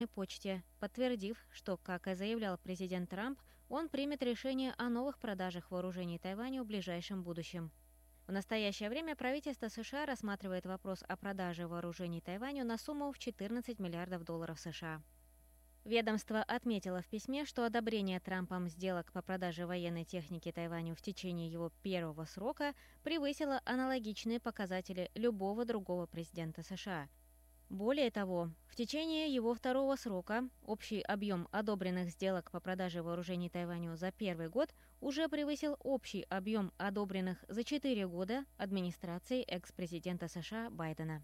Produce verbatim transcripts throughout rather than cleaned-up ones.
почте, подтвердив, что, как и заявлял президент Трамп, он примет решение о новых продажах вооружений Тайваню в ближайшем будущем. В настоящее время правительство США рассматривает вопрос о продаже вооружений Тайваню на сумму в четырнадцать миллиардов долларов США. Ведомство отметило в письме, что одобрение Трампом сделок по продаже военной техники Тайваню в течение его первого срока превысило аналогичные показатели любого другого президента США. Более того, в течение его второго срока общий объем одобренных сделок по продаже вооружений Тайваню за первый год уже превысил общий объем одобренных за четыре года администрацией экс-президента США Байдена.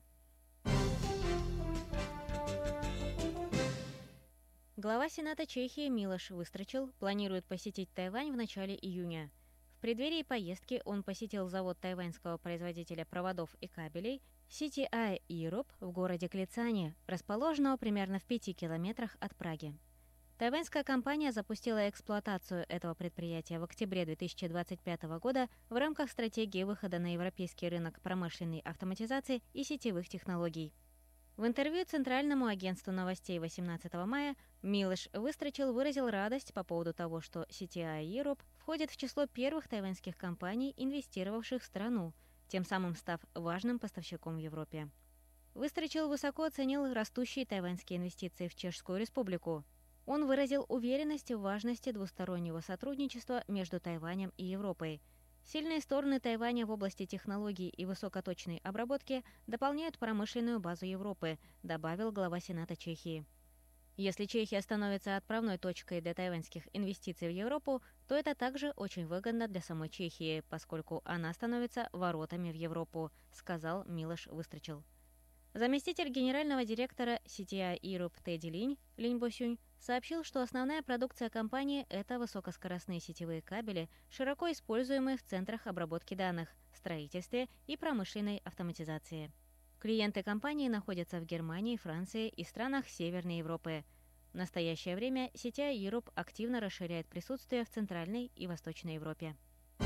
Глава Сената Чехии Милош Выстрчил планирует посетить Тайвань в начале июня. В преддверии поездки он посетил завод тайваньского производителя проводов и кабелей си ти ай Europe в городе Клицане, расположенного примерно в пяти километрах от Праги. Тайваньская компания запустила эксплуатацию этого предприятия в октябре две тысячи двадцать пятого года в рамках стратегии выхода на европейский рынок промышленной автоматизации и сетевых технологий. В интервью Центральному агентству новостей восемнадцатого мая Милош Выстрчил выразил радость по поводу того, что си ти ай Europe входит в число первых тайваньских компаний, инвестировавших в страну, тем самым став важным поставщиком в Европе. Выстрчил высоко оценил растущие тайваньские инвестиции в Чешскую Республику. Он выразил уверенность в важности двустороннего сотрудничества между Тайванем и Европой. Сильные стороны Тайваня в области технологий и высокоточной обработки дополняют промышленную базу Европы, добавил глава Сената Чехии. Если Чехия становится отправной точкой для тайваньских инвестиций в Европу, то это также очень выгодно для самой Чехии, поскольку она становится воротами в Европу, сказал Милош Выстрчил. Заместитель генерального директора си ти ай Europe Тедди Линь, Линь Босюнь, сообщил, что основная продукция компании – это высокоскоростные сетевые кабели, широко используемые в центрах обработки данных, строительстве и промышленной автоматизации. Клиенты компании находятся в Германии, Франции и странах Северной Европы. В настоящее время си ти ай Europe активно расширяет присутствие в Центральной и Восточной Европе.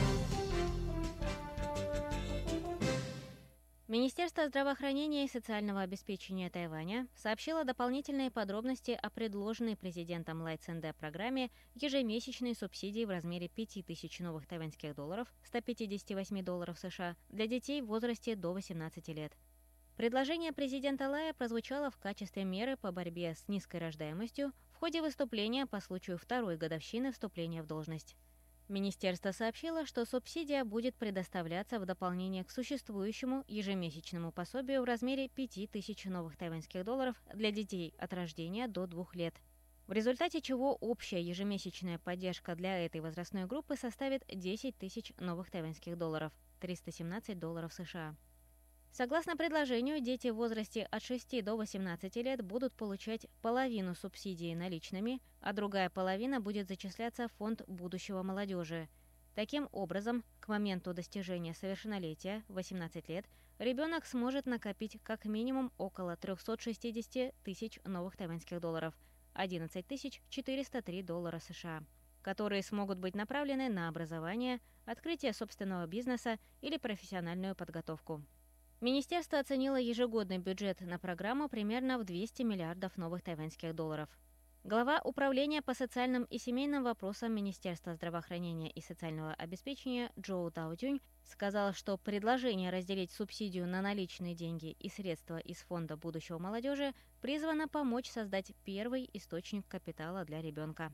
Министерство здравоохранения и социального обеспечения Тайваня сообщило дополнительные подробности о предложенной президентом Лай Цзэнде программе ежемесячной субсидии в размере пяти тысяч новых тайваньских долларов, ста пятидесяти восьми долларов США, для детей в возрасте до восемнадцати лет. Предложение президента Лая прозвучало в качестве меры по борьбе с низкой рождаемостью в ходе выступления по случаю второй годовщины вступления в должность. Министерство сообщило, что субсидия будет предоставляться в дополнение к существующему ежемесячному пособию в размере пяти тысяч новых тайваньских долларов для детей от рождения до двух лет. В результате чего общая ежемесячная поддержка для этой возрастной группы составит десять тысяч новых тайваньских долларов, триста семнадцать долларов США. Согласно предложению, дети в возрасте от шести до восемнадцати лет будут получать половину субсидии наличными, а другая половина будет зачисляться в фонд будущего молодежи. Таким образом, к моменту достижения совершеннолетия, восемнадцати лет, ребенок сможет накопить как минимум около трёхсот шестидесяти тысяч новых тайваньских долларов, одиннадцать тысяч четыреста три доллара США, которые смогут быть направлены на образование, открытие собственного бизнеса или профессиональную подготовку. Министерство оценило ежегодный бюджет на программу примерно в двести миллиардов новых тайваньских долларов. Глава Управления по социальным и семейным вопросам Министерства здравоохранения и социального обеспечения Джоу Даодюнь сказал, что предложение разделить субсидию на наличные деньги и средства из Фонда будущего молодежи призвано помочь создать первый источник капитала для ребенка.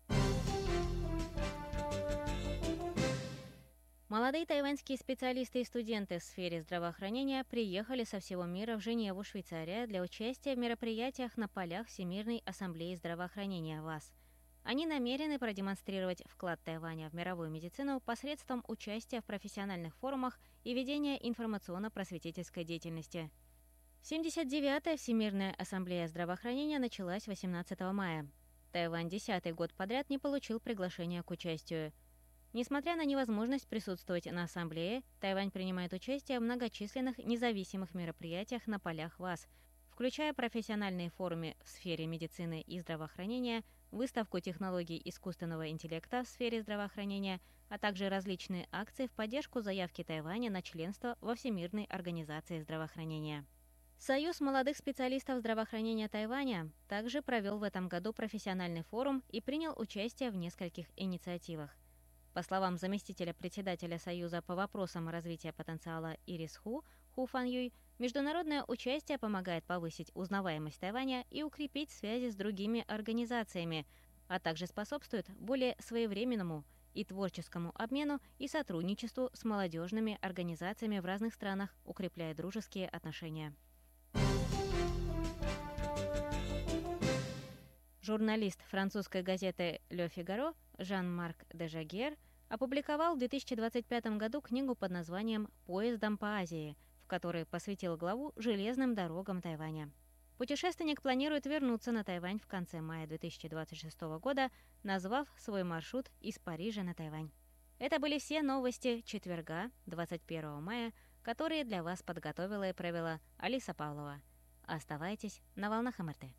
Молодые тайваньские специалисты и студенты в сфере здравоохранения приехали со всего мира в Женеву, Швейцария, для участия в мероприятиях на полях Всемирной ассамблеи здравоохранения ВАС. Они намерены продемонстрировать вклад Тайваня в мировую медицину посредством участия в профессиональных форумах и ведения информационно-просветительской деятельности. семьдесят девятая Всемирная ассамблея здравоохранения началась восемнадцатого мая. Тайвань десятый год подряд не получил приглашения к участию. Несмотря на невозможность присутствовать на ассамблее, Тайвань принимает участие в многочисленных независимых мероприятиях на полях ВАС, включая профессиональные форумы в сфере медицины и здравоохранения, выставку технологий искусственного интеллекта в сфере здравоохранения, а также различные акции в поддержку заявки Тайваня на членство во Всемирной организации здравоохранения. Союз молодых специалистов здравоохранения Тайваня также провел в этом году профессиональный форум и принял участие в нескольких инициативах. По словам заместителя председателя Союза по вопросам развития потенциала Ирис Ху, Ху Фанюй, международное участие помогает повысить узнаваемость Тайваня и укрепить связи с другими организациями, а также способствует более своевременному и творческому обмену и сотрудничеству с молодежными организациями в разных странах, укрепляя дружеские отношения. Журналист французской газеты «Ле Фигаро» Жан-Марк Дежагер опубликовал в две тысячи двадцать пятом году книгу под названием «Поездом по Азии», в которой посвятил главу железным дорогам Тайваня. Путешественник планирует вернуться на Тайвань в конце мая две тысячи двадцать шестого года, назвав свой маршрут «Из Парижа на Тайвань». Это были все новости четверга, двадцать первого мая, которые для вас подготовила и провела Алиса Павлова. Оставайтесь на волнах эм эр тэ.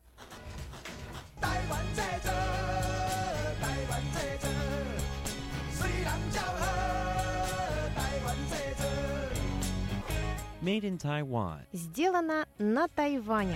Made in Taiwan. Сделано на Тайване.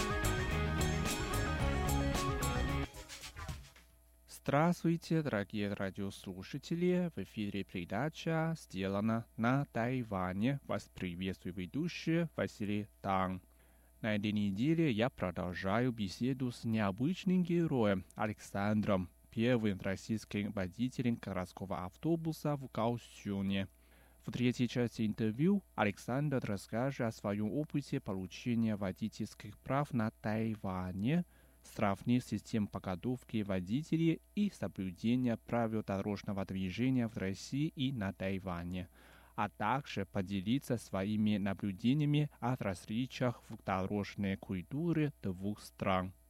Здравствуйте, дорогие радиослушатели! В эфире передача «Сделано на Тайване». Вас приветствует ведущий Василий Тан. На этой неделе я продолжаю беседу с необычным героем Александром, первым российским водителем городского автобуса в Гаосюне. В третьей части интервью Александр расскажет о своем опыте получения водительских прав на Тайване, сравнив систему подготовки водителей и соблюдения правил дорожного движения в России и на Тайване, а также поделиться своими наблюдениями о различиях в дорожной культуре двух стран.